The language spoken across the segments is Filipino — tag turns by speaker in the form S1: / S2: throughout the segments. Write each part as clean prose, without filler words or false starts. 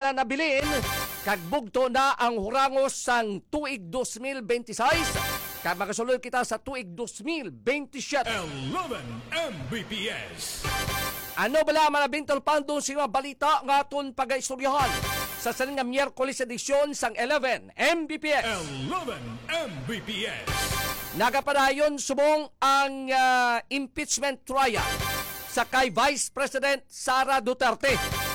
S1: na nabilin, kag bugto na ang hurangos sang tuig 2026, kag makasulod kita sa tuig 2027.
S2: 11 Mbps.
S1: Ano bala manabintol pandong sa mga balita nga aton pag-istoryahan sa saning nga Miyerkules edisyon sang 11 Mbps.
S2: 11 Mbps.
S1: Nagapadayon subong ang impeachment trial sa kay Vice President Sara Duterte.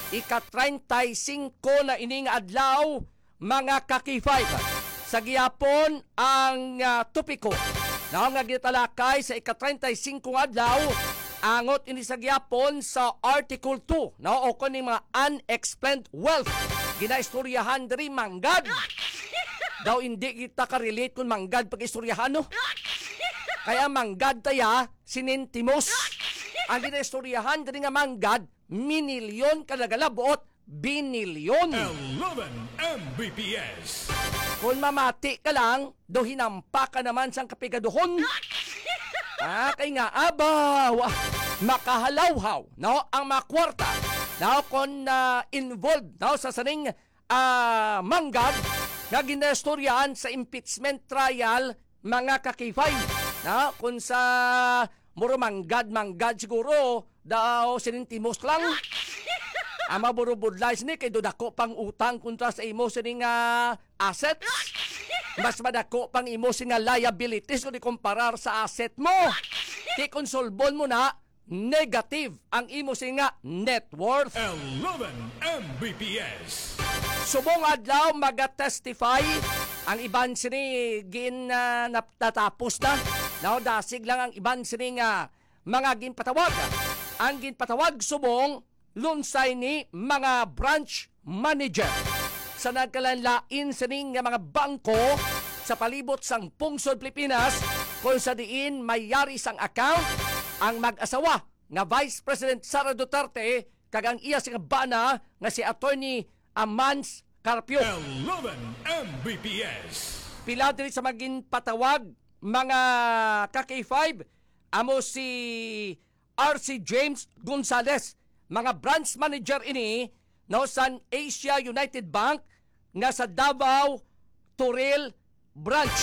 S1: Ika-35 na ining adlaw, mga kakifay. Sa gihapon ang topiko na nga gitalakay sa ika-35 adlaw, angot ini sa gihapon sa Article 2 o kuning mga unexplained wealth. Ginaistoryahan diri manggad. Daw hindi kita ka-relate kung manggad pag-istoryahan, no? Kaya manggad taya sinintimos. Ang ginaistoryahan diri nga manggad, minilyon kadagalabuot, binilyon.
S2: 11 Mbps.
S1: Kung mamati ka lang, do hinampa ka naman sang kapigaduhon. Kay nga abaw, makahalawhaw, no? Ang makwarta, no? Kung involved, no? Sa saning manggad, nga ginaistoryahan sa impeachment trial, mga kakifay, no? Kung sa muro manggad siguro, daw sinintimos lang. Ama burubudlay sini kay dodako pang utang kontra sa imo sining assets. Mas madako pang imo sing liabilities kung ikumparar sa asset mo. Kay konsolbon mo na negative ang imo sing net worth.
S2: 11 Mbps.
S1: Subong adlaw maga-testify ang iban sini natapos na. Now dasig lang ang iban sini mga ginpatawag. Ang ginpatawag subong lunsay ni mga branch manager sa nagkalanlain sa ning mga bangko sa palibot sang pungsod Pilipinas kung sa diin mayari sang account ang mag-asawa nga Vice President Sara Duterte kag ang iya sing bana nga si Attorney Amans Carpio.
S2: 11 Mbps.
S1: Pila diri sa maging patawag mga ka-K5 amo si RC James Gonzales, mga branch manager ini no San Asia United Bank nga sa Davao Turil branch.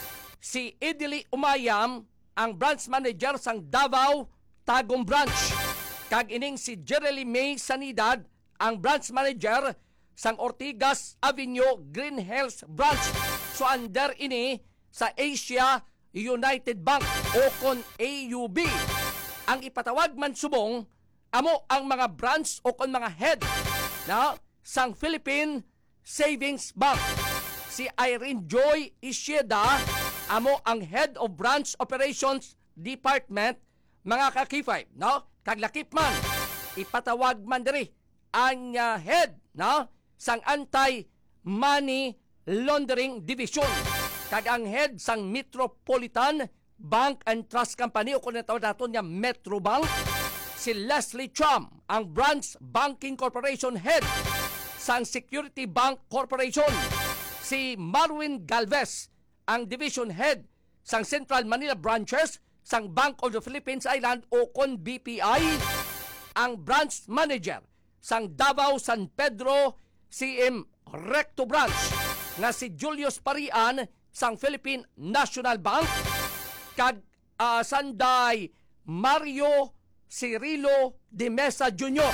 S1: Si Idili Umayam ang branch manager sang Davao Tagum branch. Kag ining si Jerely May Sanidad ang branch manager sang Ortigas Avenue Green Hills branch. So under ini sa Asia United Bank o kon AUB. Ang ipatawag man subong amo ang mga branch o kon mga head na sang Philippine Savings Bank. Si Irene Joy Isieda amo ang Head of Branch Operations Department, mga kakifay, no? Kaglakip man ipatawag man diri ang head, no? Sang Anti-Money Laundering Division. Kag ang head sang Metropolitan Bank and Trust Company o kung natawag natin niya Metrobank, si Leslie Chum, ang Branch Banking Corporation Head sang Security Bank Corporation. Si Marwin Galvez, ang Division Head sang Central Manila Branches sang Bank of the Philippines Island o kon BPI. Ang Branch Manager sang Davao San Pedro CM Recto Branch nga si Julius Parian sang Philippine National Bank. Kag Sanday Mario Cirilo de Mesa Jr.,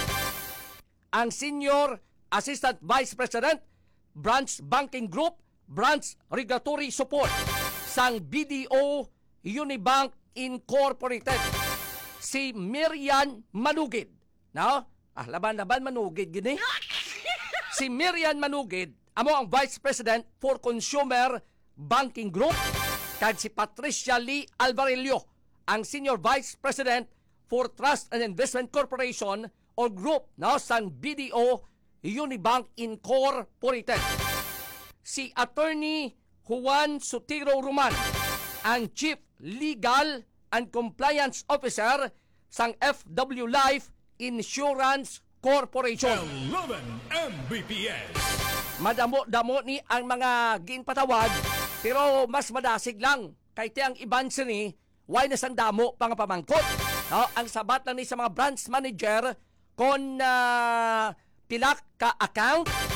S1: ang Senior Assistant Vice President, Branch Banking Group, Branch Regulatory Support sang BDO Unibank Incorporated. Si Miriam Manugid, no? Laban-laban Manugid gini. Si Miriam Manugid amo ang Vice President for Consumer Banking Group. Kag si Patricia Lee Alvarello, ang Senior Vice President for Trust and Investment Corporation o Group, no, sang BDO Unibank Incorporated. Si Attorney Juan Sotiro Roman, ang Chief Legal and Compliance Officer sang FW Life Insurance Corporation.
S2: 11 Mbps.
S1: Madamo-damo ni ang mga ginpatawag, pero mas madasig lang kay ti ang iban sini why na sang damo pang pamangkot. No, ang sabat lang ni sa mga branch manager kon pilak ka account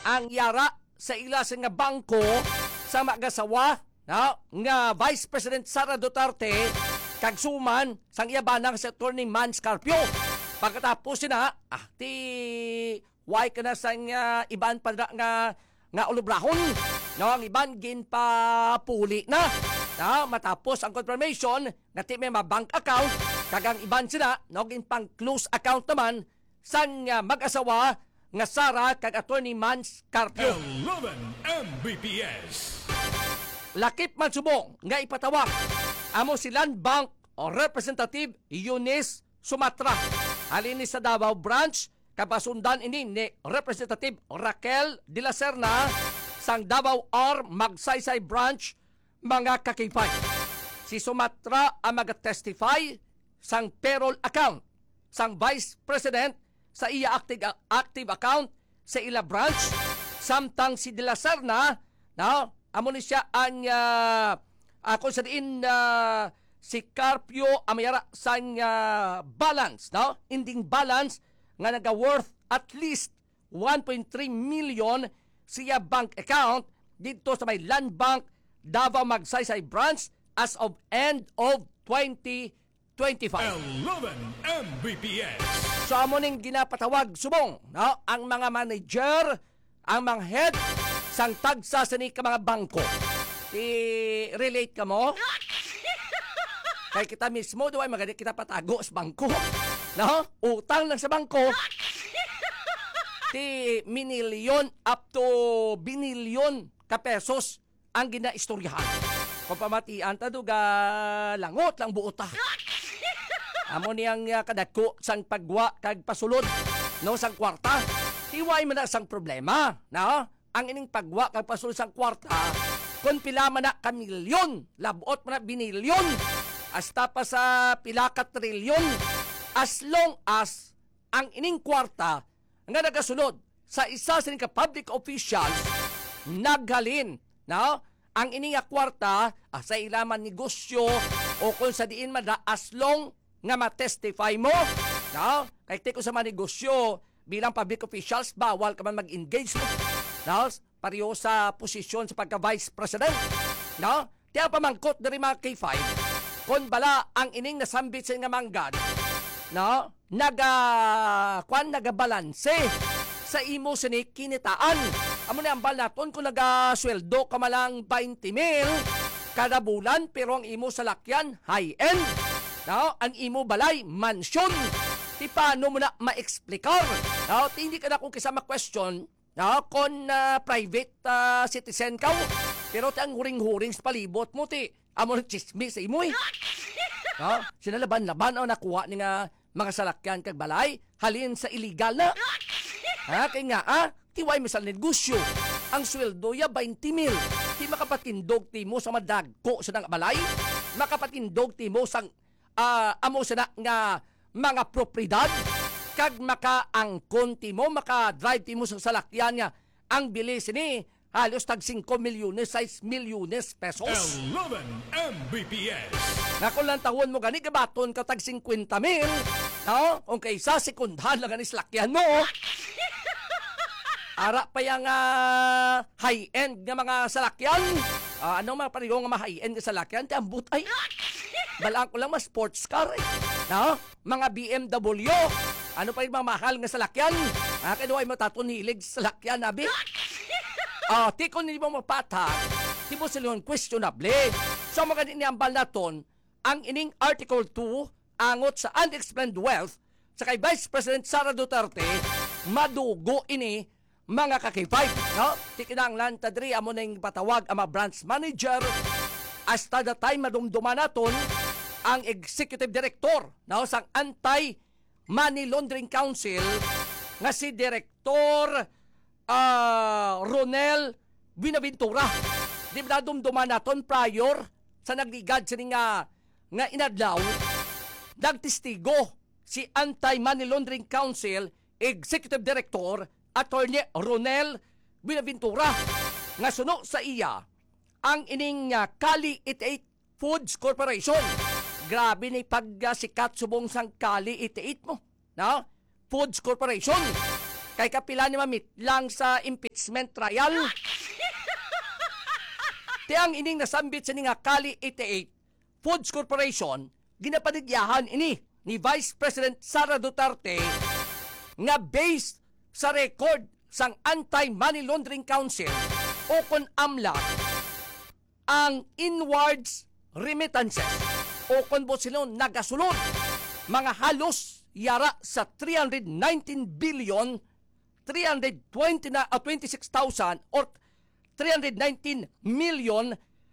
S1: ang yara sa ila sa nga bangko sa magasawa nga Vice President Sara Duterte kag suman sang iyabanang sa Attorney Mans Carpio. Pagkatapos sina ti why ka na sang iban pa nga ulubrahon ang iban gin pa puli na matapos ang confirmation nga ti may bank account kagang iban sila gin pang close account naman sang mag-asawa nga Sara kag Attorney Mans Carpio.
S2: 11 Mbps.
S1: Lakip man subong nga ipatawag amo si Land Bank o Representative Eunice Sumatra halin ni sa Davao Branch kapasundan ini ni Representative Raquel de la Serna sang Davao R Magsaysay Branch mga kakipay. Si Sumatra ang mag-testify sang payroll account sang Vice President sa iya active account sa ila branch samtang si de la Serna amo ni siya ang kung sa diin si Carpio amayara sang balance ending balance nga naga-worth at least 1.3 million siya bank account dito sa may Land Bank Davao Magsaysay Branch as of end of 2025.
S2: 11 Mbps.
S1: So amo ning ginapatawag subong ang mga manager, ang mga head sang tagsa sa ni ka mga bangko. I-relate ka mo? Kay kita mismo do ay magadi kita patago sa bangko. Utang lang sa bangko. Ti minilyon up to binilyon ka pesos ang ginaistoryahan. Kung pamatian ta duga langot lang buota. Amo niyang kadako sang pagwa kag pasulod sang kwarta. Tiway man na sang problema, ang ining pagwa kag pasulod sang kwarta, kun pila man na ka milyon, labot man na binilyon, hasta pa sa pila ka trilyon, as long as ang ining kwarta nga nagasunod sa isa sa ka public officials naghalin, ang ining kwarta sa ilaman negosyo o kung sa diin man na as long nga matestify mo, kay tiko sa mga negosyo bilang public officials, bawal ka man mag-engage mo, pareho sa posisyon sa pagka-vice president, Tiya pamangkot na rin mga K5, kung bala ang ining nasambit sa nga manggad, nagabalanse sa imo sinik kinitaan. Amo na ang bal naton kung nagasweldo ka malang 20 mil kada bulan, pero ang imo sa lakyan, high-end. Ang imo balay, mansyon. Ti paano mo na ma-explikar? Hindi ka na kung kisama question kung private citizen ka. Pero ti ang huring-huring sa palibot mo, ti amo ng chismis sa imo eh. Sinalaban-laban ang nakuha ni nga mga salakyan kag balay, halin sa illegal na. Kaya nga, tiway misal negosyo. Ang sweldo ya 20 mil. Ti makapatindog ti mo sa madagko sa nang balay. Makapatindog ti mo sang amo sa nga mga propriedad kag makaangkon ti mo, maka-drive ti mo sa salakyan nga ang bilis ni halos tag 5 milyones, 6 milyones pesos.
S2: 11 Mbps.
S1: Na kung lang tawon mo gani, gabaton ka tag 50 mil, kung kaysa sekundahan lang gani salakyan mo, ara pa yung high-end nga mga salakyan. Ano mga pariyo nga high-end nga salakyan? Ti ambut ay balaan ko lang mga sports car mga BMW. Ano pa yung mga mahal nga salakyan? Kaya ay mataton hilig sa salakyan, abi. Ti kung hindi mo mapatag, di mo sila yung questionable. So mga niyambal naton, ang ining Article 2, angot sa unexplained wealth, sa kay Vice President Sara Duterte, madugo ini mga kakipay. Ti kinanglan tadri amo na yung patawag ang mga branch manager, hasta the time madumduman naton, ang Executive Director sang Anti-Money Laundering Council nga si Director Ronel Binaventura. Di ba dumduman naton prior sa nagligad siya nga inadlaw, nagtestigo si Anti-Money Laundering Council Executive Director Attorney Ronel Binaventura nga suno sa iya ang ining Kali 88 Foods Corporation. Grabe ni pagsikat subong sang Kali 88 mo. Foods Corporation. Kay kapila ni mamit lang sa impeachment trial. Tiang ining nasambit sa nga Kali 88 Foods Corporation, ginapadigyahan ini ni Vice President Sara Duterte nga based sa record sang Anti-Money Laundering Council o kon AMLA ang inwards remittances o kon sila nagasulod mga halos yara sa 319 billion 26,000 or 319 million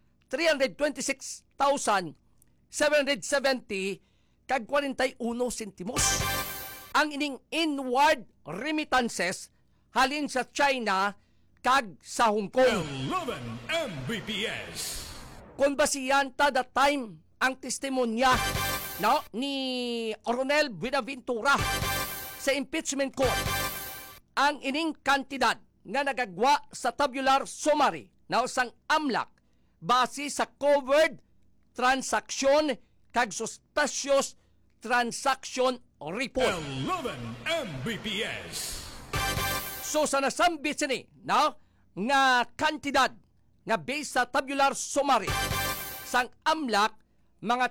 S1: 326,770 kag 41 sentimos. Ang ining inward remittances halin sa China kag sa Hong Kong.
S2: 11 Mbps.
S1: Kung basiyan ta that time ang testimonya ni Coronel Buenaventura sa impeachment court, ang ining kantidad nga nagagwa sa tabular summary na sang AMLAC base sa covered transaction kag suspicious transaction report.
S2: 11 Mbps.
S1: So sa nasambit sini nga kantidad nga based sa tabular summary sang AMLAC mga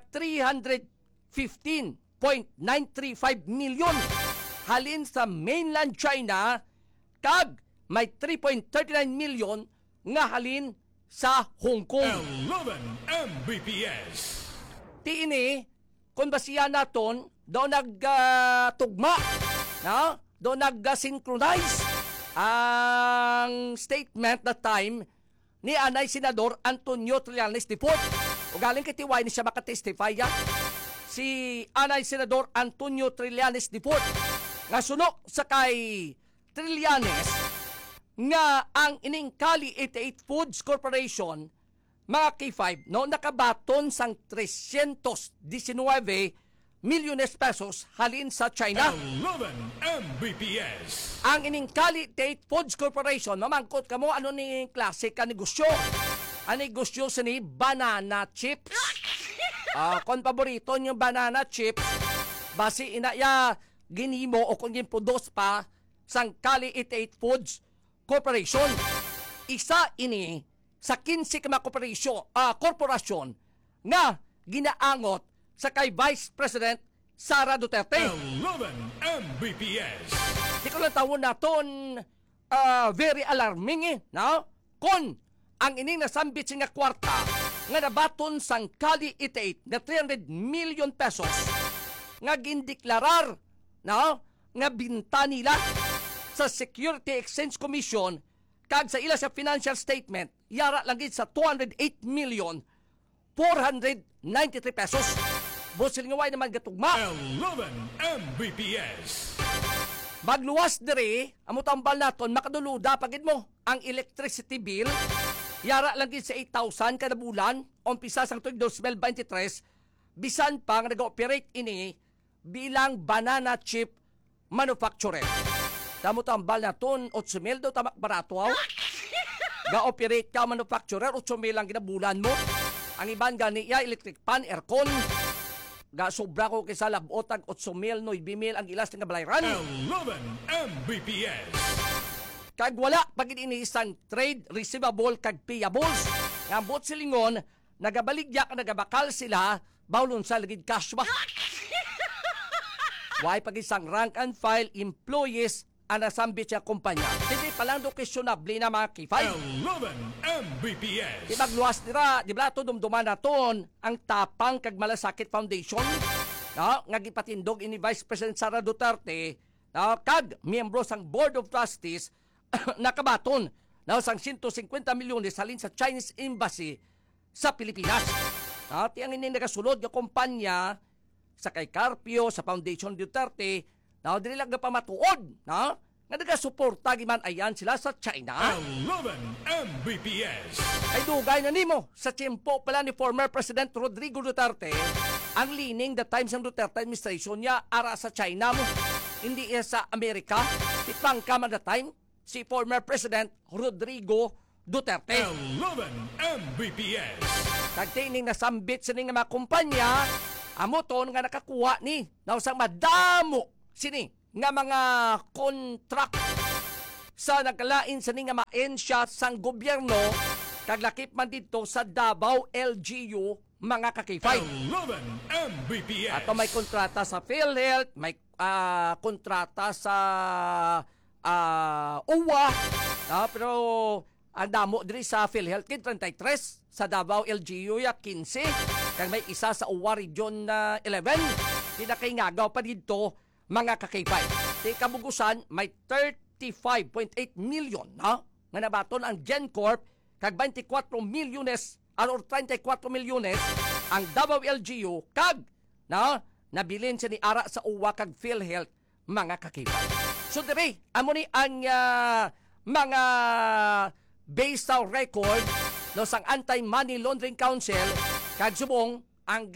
S1: 315.935 million halin sa mainland China kag may 3.39 million nga halin sa Hong Kong.
S2: 11 Mbps.
S1: Ti ini kung basiya naton do nagtugma do nag-synchronize ang statement that time ni Anay Senador Antonio Trillanes IV. O galing kay tiway ni siya makatestify si Anay Senador Antonio Trillanes IV nga suno sa kay Trillanes nga ang ining Kali 88 Foods Corporation mga K5 nakabaton sang 319 milyones pesos halin sa China.
S2: 11 Mbps.
S1: Ang ining Kali 88 Foods Corporation, mamangkot ka mo ano ni klase ka negosyo. Ang negosyo sa ni banana chips. Kung paborito yung banana chips, basi inaya ginimo o kung yung pudos pa sang Kali 88 Foods Corporation. Isa ini sa 15 ka mga korporasyon nga ginaangot sa kay Vice President Sara Duterte.
S2: 11 Mbps.
S1: Di ko lang tawon naton very alarming Kung ang ining nasambit nga kwarta nga nabaton sang Kali 88 na 300 million pesos nga gindeklarar nga binta nila sa Security Exchange Commission kag sa ila sa financial statement yara lang gid sa 208 million 493 pesos. Bosil nga way naman gatugma.
S2: 11 Mbps.
S1: Magluwas diri, amo tambal naton makaduluda pagid mo ang electricity bill. Yara lang gid sa 8,000 kada bulan, umpisa sang tuig 2023, bisan pang nag-operate ini bilang banana chip manufacturer. Tamo tambal naton 8,000 daw tamak barato aw. Ga-operate ka manufacturer 8,000 lang ginabulan mo. Ang iban gani electric pan, aircon. Ga sobra ko kaysa labot ang 8,000, 9,000 ang ilas nga balayran.
S2: 11 Mbps.
S1: Kag wala pagid ini isang trade receivable kag payables. Nga ambot silingon, nagabaligya ka nagabakal sila, bawlon sa ligid cash ba? Why pag isang rank and file employees ang nasambit siya kumpanya. Hindi palang do questionable na mga K5.
S2: 11 Mbps.
S1: Di magluwas nila, di ba ito dumduman naton ang tapang kag Malasakit Foundation nga gipatindog ini Vice President Sara Duterte kag miyembro sang Board of Trustees nakabaton sang 150 milyones halin sa Chinese Embassy sa Pilipinas. Ti ang ini nagasulod nga kumpanya sa kay Carpio sa Foundation Duterte dili lang pamatuod nga nagasuporta giman ayan sila sa China.
S2: 11 Mbps.
S1: Ay dugay na nimo sa tiyempo pala ni former President Rodrigo Duterte ang lining the times ng Duterte administration niya ara sa China mo. Hindi sa Amerika. Ipang kaman the time si former President Rodrigo Duterte.
S2: 11 Mbps.
S1: Nagtining nasambit sa nga mga kumpanya amoton nga nakakuha ni sang madamo sini nga mga contract sa nagkalain sa nga maensya sang gobyerno kag lakip man dito sa Davao LGU mga kakifay.
S2: 11 Mbps.
S1: Ato may kontrata sa PhilHealth, may kontrata sa UWA, pero ang damo diri sa PhilHealth kid 33, sa Davao LGU ya 15, kag may isa sa UWA Region 11. Di na kay ngagaw pa dito mga kakifay. Di kabugusan may 35.8 million nga nabaton ang GenCorp kag 24 milyones or 34 milyones ang Davao LGU kag nabilin siya ni ara sa UWA kag PhilHealth mga kakifay. So dire amo ni ang mga based sa record no sang Anti-Money Laundering Council kag subong ang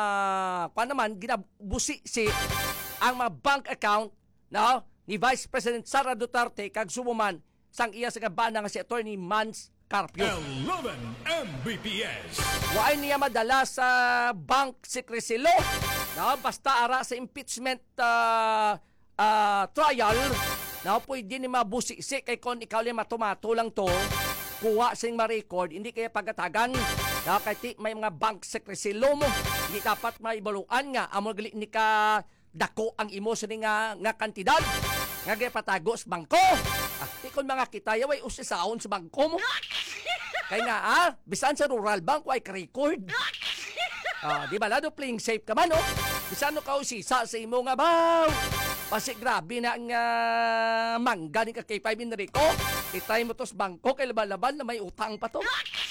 S1: ginabusi si ang mga bank account ni Vice President Sara Duterte kag sumuman sang iya sa kabana nga si Attorney Mans Carpio.
S2: 11 Mbps.
S1: Waay niya madala sa bank secrecy law. Basta ara sa impeachment trial, pwede ni mabusisi kay kon ikaw li matumato lang to, kuha sing ma-record, hindi kaya pagatagan. Kaya may mga bank secrecy law mo. Hindi dapat maibaluan nga, amo gali ni ka dako ang imo sa nga kantidad. Nga kaya patago sa bangko. Di kon mga kita, yaway usisaon sa bangko mo. Kaya nga, bisan sa rural bank, way ka-record. Di ba, lalo playing safe ka man, bisan no ka usisa sa imo nga baw. Kasi grabe na ang mangga ni ka-K5 Enrico. Itay mo to sa bangko, kay laban-laban na may utang pa to.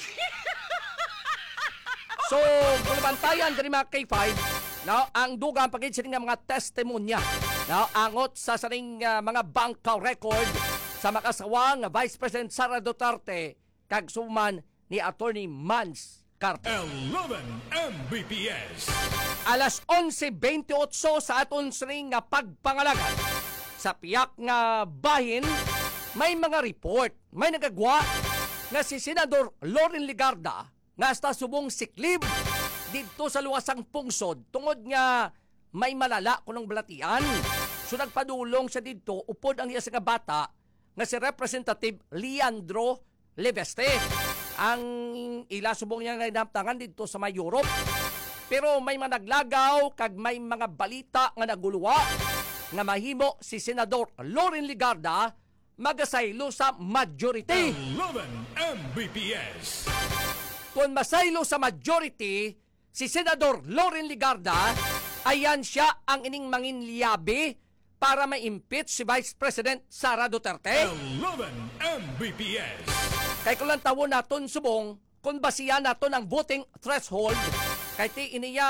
S1: So, kung bantayan dari mga K5, ang dugang pagid sa mga testimonya, angot sa saring mga bank record sa makasawang Vice President Sara Duterte kag suman ni Attorney Mans Carpio.
S2: 11 Mbps.
S1: Alas 11:28 sa aton sring nga pagpangalagan sa piyak nga bahin, may mga report, may nagagwa nga si Senador Loren Legarda nga hasta subong siklib dito sa luwasang pungsod tungod nga may malala kunong balatian. So nagpadulong siya dito upod ang iya nga bata nga si Representative Leandro Leveste. Ang ila subong niya nga inaptangan dito sa may Europe. Pero may managlagaw kag may mga balita nga naguluwa nga mahimo si Senador Loren Legarda magasaylo sa majority.
S2: 11 Mbps.
S1: Kung masaylo sa majority si Senador Loren Legarda, ayan siya ang ining manginliyabi para ma-impeach si Vice President Sara Duterte.
S2: 11 Mbps.
S1: Kay kung lang tawon naton subong, kung basiyan naton ang voting threshold, kay ti iniya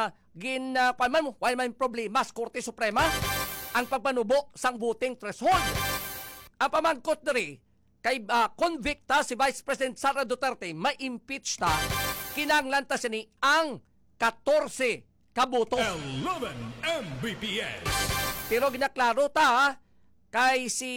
S1: wala man problema sa Korte Suprema ang pagpanubo sang voting threshold. Ang pamangkot diri, kay convicta si Vice President Sara Duterte, ma-impeach ta, kinanglan ta sini ang 14 kaboto.
S2: 11 Mbps.
S1: Pero ginaklaro ta kay si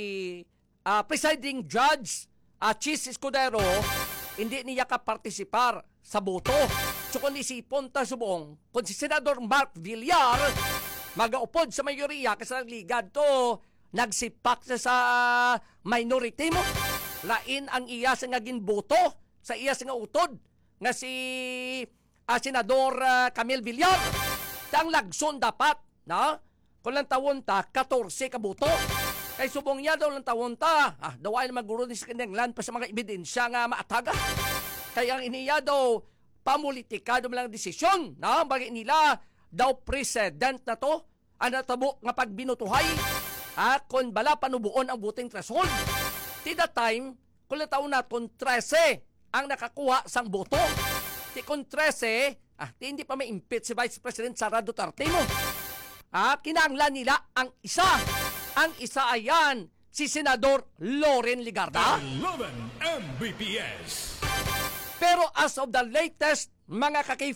S1: presiding judge Chis Escudero, hindi niya kapartisipar sa boto. So kung isipon ta subong, kung si Senador Mark Villar magaupod sa mayoriya kasi nagligad to, nagsipak sa minority mo, lain ang iya sa ngaging boto sa iya sa nga utod nga si Senador Camille Villar. Tang lagson dapat kung lang tawon ta 14 ka boto. Kay subong niya daw lang tawon ta, dawain na maguro ni sa kanyang land pa sa mga ebidensya nga maataga. Kaya ang iniya daw pamulitika daw lang desisyon bagay nila daw president na to ang natabo nga pagbinutuhay kung bala panubuon ang voting threshold. Ti that time kung lang taon naton 13 ang nakakuha sang boto. Ti kung 13 ti hindi pa may impeach si Vice President Sara Duterte mo. Kinanglan nila ang isa. Ang isa ayan, si Senador Loren Legarda.
S2: 11 Mbps.
S1: Pero as of the latest, mga ka-K5,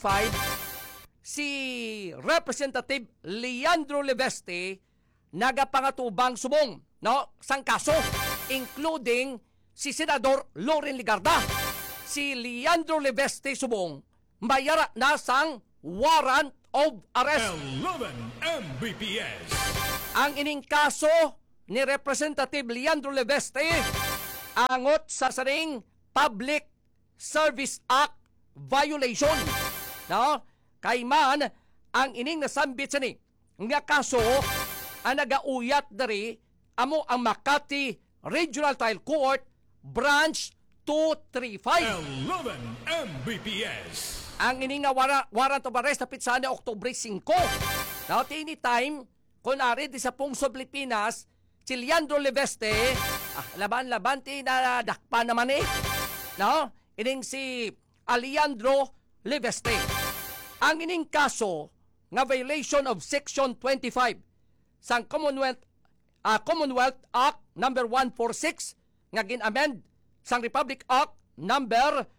S1: si Representative Leandro Leveste nagapangatubang subong sang kaso, including si Senador Loren Legarda. Si Leandro Leveste subong mayara na sang warrant of arrest.
S2: 11 Mbps.
S1: Ang ining kaso ni Representative Leandro Leveste angot sa saring Public Service Act violation. No? Kay man ang ining nasambit sa ni nga kaso ang nagauyat dari amo ang Makati Regional Trial Court Branch 235.
S2: 11 Mbps.
S1: Ang ining nga warrant of arrest na pitsa na Oktubre 5. Now, time, kunwari di sa Pungsod, Pilipinas, si Leandro Leveste, laban-laban, na dakpa naman eh. No? Ining si Leandro Leveste. Ang ining kaso, nga violation of Section 25 sa Commonwealth Act number 146 nga gin-amend sa Republic Act number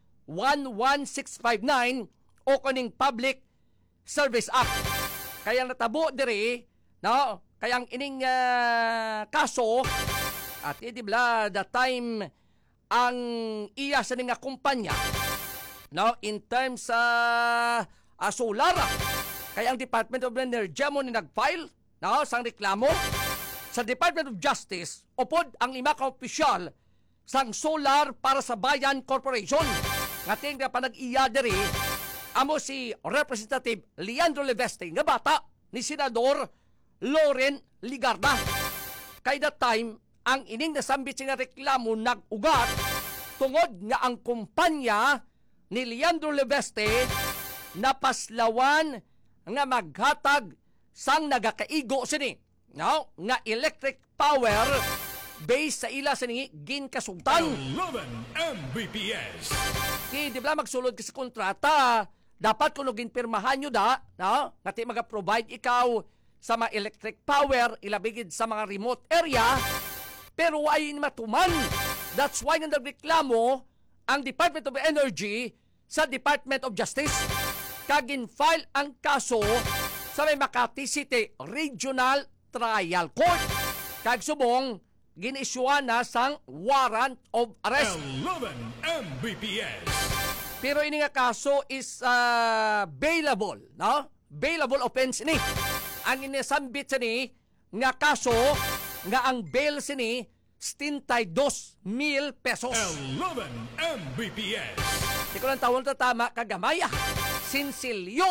S1: 11659 o kaning Public Service Act. Kaya natabo diri, no? Kaya ang ining kaso at di bla the time ang iya sa nga kumpanya, no, in terms sa solar. Kaya ang Department of Energy mo ni nag-file, no, sang reklamo sa Department of Justice upod ang 5 ka opisyal sang Solar para sa Bayan Corporation. Ngating na panag-iya diri amo si Representative Leandro Leveste nga bata ni Senador Loren Ligarda. Kay that time ang ining nasambit nga reklamo nag-ugat tungod nga ang kumpanya ni Leandro Leveste napaslawan nga maghatag sang nagakaigo sini, no, nga electric power based sa ila sini ginkasugtan.
S2: 11 Mbps.
S1: Di ba magsulod ka sa kontrata, dapat kuno ginpirmahan nyo da, no, ngati maga-provide ikaw sa mga electric power ilabigid sa mga remote area, pero ay matuman. That's why nga nagreklamo ang Department of Energy sa Department of Justice. Kagin-file ang kaso sa may Makati City Regional Trial Court. Kagsubong, ginisyuan na sang warrant of arrest.
S2: 11 Mbps.
S1: Pero ini nga kaso is bailable, no? Bailable offense ni. Ang inisambit sa ni nga kaso nga ang bail sini 72,000 pesos.
S2: 11 Mbps.
S1: Di ko lang tawon na tama kagamaya. Sinsilyo.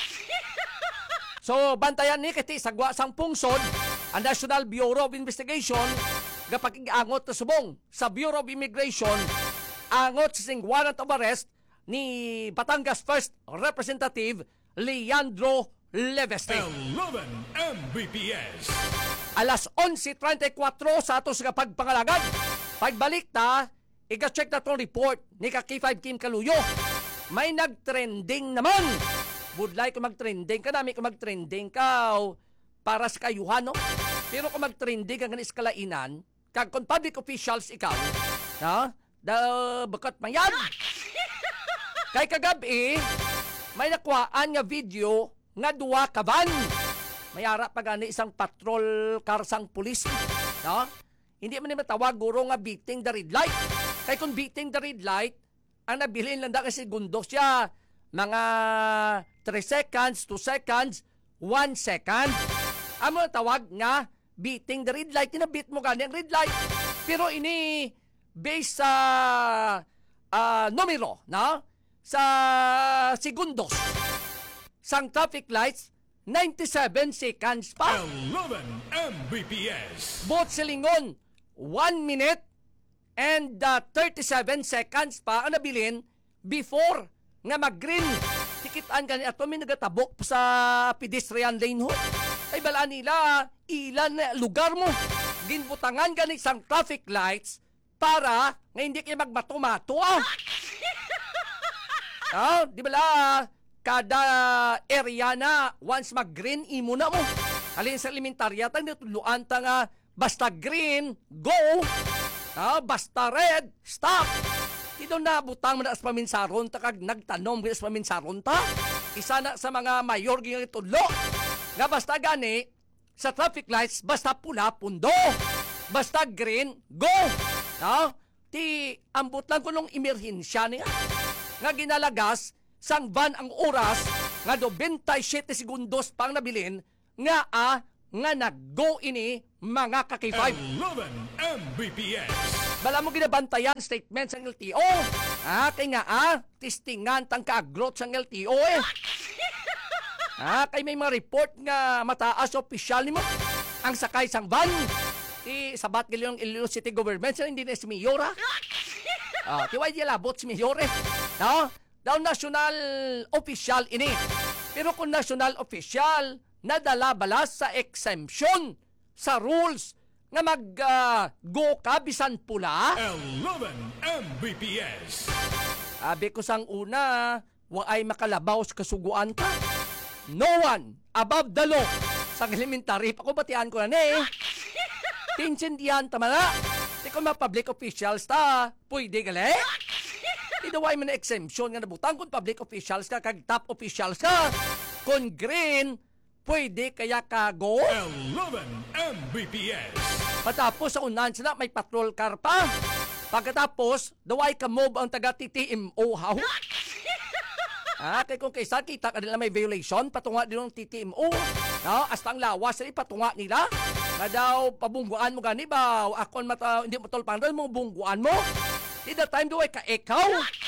S1: So, bantayan ni kiti sagwa sang pungsod ang National Bureau of Investigation kapag angot na subong sa Bureau of Immigration angot sa sing warrant of arrest ni Batangas 1st Representative Leandro Leveste.
S2: 11 Mbps.
S1: Alas 11:34 sa atos nga pagpangalagad. Pagbalik ta, iga-check na tong report ni Kaki5 Kim Kaluyo. May nag-trending naman. Budlay kung mag-trending ka, nami kung mag-trending ka para sa kayuhan, no? Pero kung mag-trending ka ng iskalainan, kung public officials ikaw, no? Bakat mayan. Kay kagabi, may nakuhaan nga video nga duwa ka van. May ara pa gani isang patrol car sang pulis, no? Hindi man matawag guro nga beating the red light. Kay kung beating the red light, ang nabilin lang da kasi segundo siya mga 3 seconds, 2 seconds, 1 second. Amo tawag nga beating the red light. Tinabit mo gani ang red light. Pero ini based sa numero, no? Sa segundos. Sang traffic lights, 97 seconds pa.
S2: 11 Mbps.
S1: Both silingon, 1 minute and 37 seconds pa ang nabilin before nga mag-green. Tikitaan gani ato may nagatabok sa pedestrian lane ho. Ay bala nila, ilan na lugar mo. Ginbutangan gani sang traffic lights para nga hindi kayo magmato-mato. Di bala, kada area na once mag-green, imo na mo. Alin sa elementarya, tayo natuluan ta nga basta green, go. Basta red, stop. Ito na butang mo na as paminsaron ta kag nagtanom as paminsaron ta. Isa na sa mga mayor gyud itudlo. Nga basta gani sa traffic lights basta pula pundo. Basta green, go. Ti ambot lang kunong emerhensya niya. Nga ginalagas sang van ang oras nga 27 segundos pang nabilin nga nga nag-go ini mga ka-K5.
S2: 11 Mbps.
S1: Bala mo ginabantayan statement sa LTO. Kay nga tistingan tang kaagrot sa LTO kay may mga report nga mataas opisyal nimo ang sakay sang van. Sabat gilyon ng Iloilo City Government sa hindi na si Mayor tiway di labot si Mayor no? Daw national official ini. Pero kung national official nadala bala sa exemption sa rules nga mag-go ka bisan pula.
S2: 11 Mbps.
S1: Abi ko sang una, wa ay makalabaw sa kasuguan ka. No one above the law. Sa elementary, pakubatian ko na Tinsindihan tama na. Di ko mga public officials pwede gali. Idaway mo na exemption nga nabutang kung public officials ka, kag top officials ka. Kung green, pwede kaya ka go.
S2: 11 Mbps.
S1: Patapos sa unahan sila, may patrol car pa. Pagkatapos, daway ka mob ang taga-TTMO how. Kay kung kaysa kita ka nila may violation, patunga din ng TTMO. Hasta ang lawas sila, patunga nila. Na daw, pabungguan mo gani ba? Akon hindi mo tolpang mo bungguan mo. Di the time daway ka ikaw.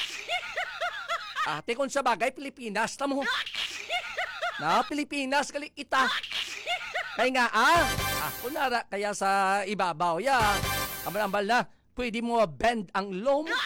S1: Ate kung sa bagay, Pilipinas na mo. Pilipinas kali kita. Kaya nga kunara kaya sa ibabaw ambal na, pwede mo bend ang law mo.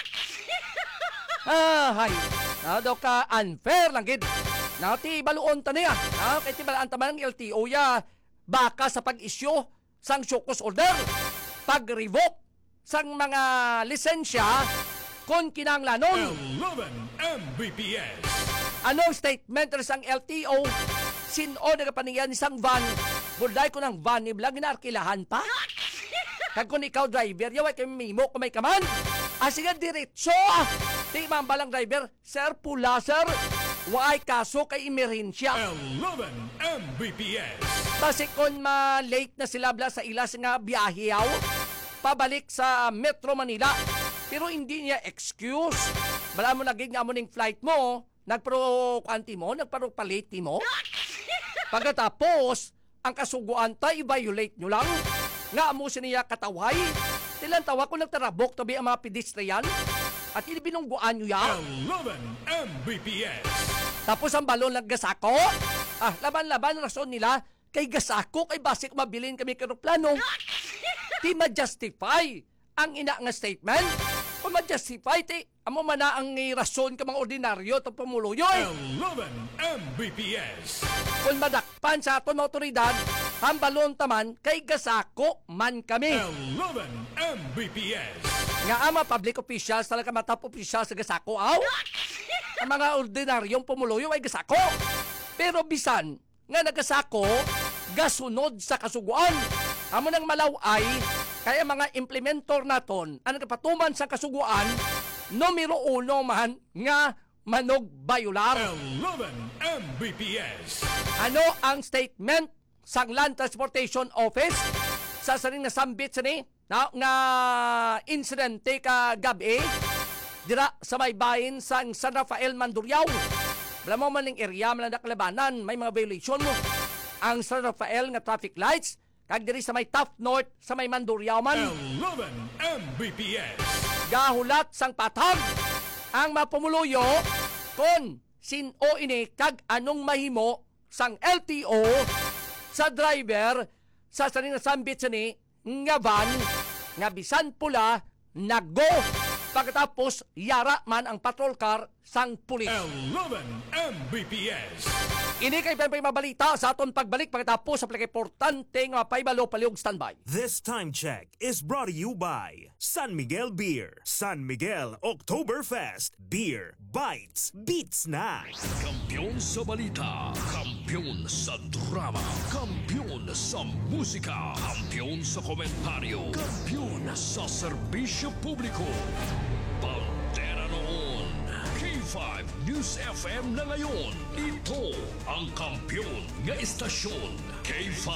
S1: Hay. Daw ka unfair lang gid. Ti baluon ta niya. Kaya ti balaan taman ng LTO baka sa pag-isyo sang shokus order, pag-revoke sang mga lisensya kung kinanglanon.
S2: 11 Mbps.
S1: Anong statement sang LTO? Sino nagapaningyan isang van? Burday ko ng van ni Blang ginarkilahan pa? Kag kung ikaw driver, yaway kami mimo kung may kaman. Sige, diretso Di mambalang driver, sir, pula sir. Waay kaso kay emerhensya.
S2: 11 Mbps.
S1: Basi kung ma-late na sila bla sa ilas nga biyahiyaw, pabalik sa Metro Manila. Pero hindi niya excuse. Bala mo naging nga mo ning flight mo, nagpro-kanti mo, nagpro-palate mo. Pagkatapos, ang kasuguan tayo, i-violate nyo lang. Nga mo siniya kataway. Tilang tawa ko nagtarabok tabi ang mga pedestrian. At binungguan nyo yan.
S2: 11 Mbps.
S1: Tapos ang balon lang gasako. Laban-laban rason nila. Kay gasako, kay basic mabilin kami karoplano. Di ma-justify ang ina nga statement. Kung ma-justify, amo man na ang rason ka mga ordinaryo ito pamuluyoy.
S2: 11 Mbps.
S1: Kung madakpan sa aton mga otoridad, ang balon taman kay gasako man kami.
S2: 11 Mbps.
S1: Nga ama public officials talaga matap officials sa gasako ang mga ordinaryong pumuloyo ay gasako. Pero bisan nga nagasako, gasunod sa kasuguan. Amo nang malaway, kaya mga implementor naton ang nagpatuman sa kasuguan, numero 1 man nga manog bayular.
S2: 11 Mbps.
S1: Ano ang statement sa Land Transportation Office sa saring nasambit sa ni nga insidente ka gabi dira sa may bahin sa San Rafael, Mandurriao. Wala mo man ng area man nakalabanan, may mga violation mo. Ang San Rafael nga traffic lights kag diri sa may Top North sa may Mandurriao man.
S2: 11 Mbps.
S1: Gahulat sang patag ang mapumuluyo kon sino ini kag anong mahimo sang LTO sa driver sa saring nasambit sa ni nga van nga bisan pula naggo pagkatapos yara man ang patrol car sang pulis.
S2: 11 Mbps.
S1: Ini kay pay mabalita sa aton pagbalik pagkatapos sa importante nga paibalo paliog standby.
S3: This time check is brought to you by San Miguel Beer. San Miguel Oktoberfest. Beer bites beats na.
S2: Kampiyon sa balita, kampiyon sa drama, kampiyon sa musika, kampiyon sa komentaryo, kampiyon sa serbisyo publiko. Pantera noon, K5 News FM na ngayon. Ito ang kampiyon nga istasyon, K5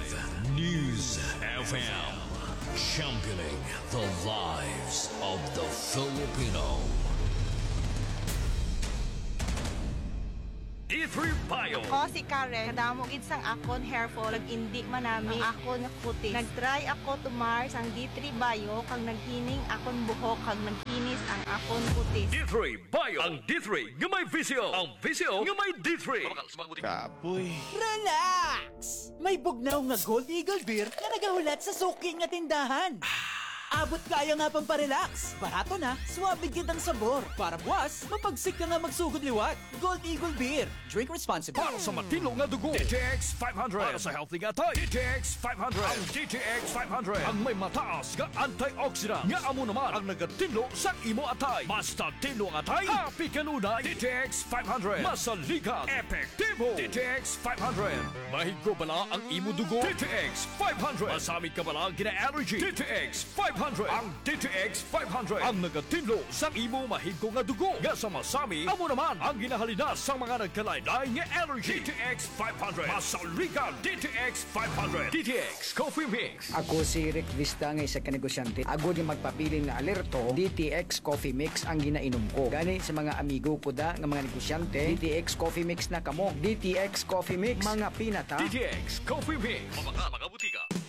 S2: News FM. Championing the lives of the Filipino. D3 Bio.
S4: Ako si Karen, kadamo gid sang akon hair fall, indi manami ang akon kutis. Nagtry ako tumar sang D3 Bio, kang naghining akon buhok, kang nagkinis ang akon kutis.
S2: D3 Bio. Ang D3 nga may visyo. Ang visyo nga may D3.
S5: Kapoy.
S6: Relax! May bugnaw nga Gold Eagle Beer na nagahulat sa suki nga tindahan. Abot kaya nga pang parelax. Barato na, suwabe gid ang sabor. Para buwas, mapagsik ka nga magsugod liwat. Gold Eagle Beer. Drink responsibly.
S2: Para sa matino nga dugo. DTX 500. Para sa healthy nga tayo. DTX 500. Ang DTX 500. Ang may mataas nga antioxidant. Nga amo naman ang nagatinlo sa imo atay. Basta tinlo ang atay. Happy kanunay. DTX 500. Masaligan. Epektibo. DTX 500. Mahigo bala ang imo dugo. DTX 500. Masamit ka bala ang gina-allergy. DTX 500. Ang DTX 500. Ang nagatinlo sa imo mahigo nga dugo. Nga sa masami, amo naman ang ginahalinas sa mga nagkalaylay nga allergy. DTX 500. Masaligan. DTX 500. DTX Coffee Mix.
S7: Ako si Rick Vista nga isa ka negosyante. Ako di magpapili nga alerto, DTX Coffee Mix ang ginainom ko. Gani sa mga amigo ko da nga mga negosyante, DTX Coffee Mix na kamo. DTX Coffee Mix, mga pinata.
S2: DTX Coffee Mix. Mga butika.